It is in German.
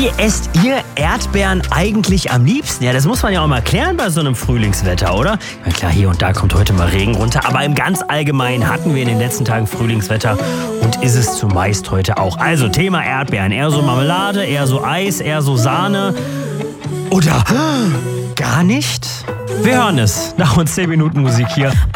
Wie esst ihr Erdbeeren eigentlich am liebsten? Ja, das muss man ja auch mal klären bei so einem Frühlingswetter, oder? Ja klar, hier und da kommt heute mal Regen runter, aber im ganz Allgemeinen hatten wir in den letzten Tagen Frühlingswetter und ist es zumeist heute auch. Also Thema Erdbeeren, eher so Marmelade, eher so Eis, eher so Sahne oder gar nicht? Wir hören es nach uns 10 Minuten Musik hier